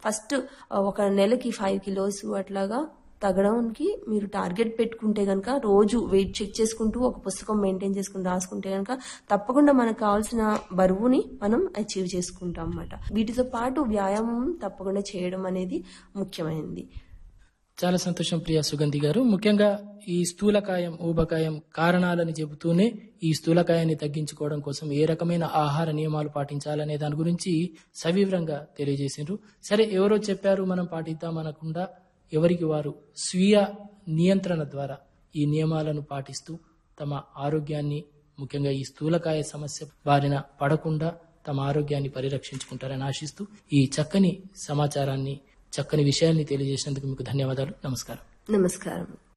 First ఒక నెలకి 5 kilos అట్లాగా తగ్గడానికి మీరు టార్గెట్ పెట్టుకుంటే కనుక రోజు వెయిట్ చెక్ చేసుకుంటూ ఒక పుస్తకం మెయింటైన్ చేసుకుని రాసుకుంటే కనుక తప్పకుండా మనకు కావాల్సిన బరువుని మనం అచీవ్ చేసుకుంటాం అన్నమాట. వీటితో పాటు వ్యాయామం తప్పకుండా చేయడం అనేది ముఖ్యమైనది. చాలా సంతోషం ప్రియా సుగంధి గారు. ముఖ్యంగా ఈ స్థూలకాయం ఊబకాయం కారణాలని చెబుతూనే ఈ స్థూలకాయాన్ని తగ్గించుకోవడం కోసం ఏ రకమైన ఆహార నియమాలు పాటించాలనే దాని గురించి సవివరంగా తెలియజేసిండ్రు. సరే, ఎవరో చెప్పారు మనం పాటిద్దామనకుండా ఎవరికి వారు స్వీయ నియంత్రణ ద్వారా ఈ నియమాలను పాటిస్తూ తమ ఆరోగ్యాన్ని, ముఖ్యంగా ఈ స్థూలకాయ సమస్య బారిన పడకుండా తమ ఆరోగ్యాన్ని పరిరక్షించుకుంటారని ఆశిస్తూ ఈ చక్కని సమాచారాన్ని, చక్కని విషయాల్ని తెలియజేసినందుకు మీకు ధన్యవాదాలు. నమస్కారం. నమస్కారం.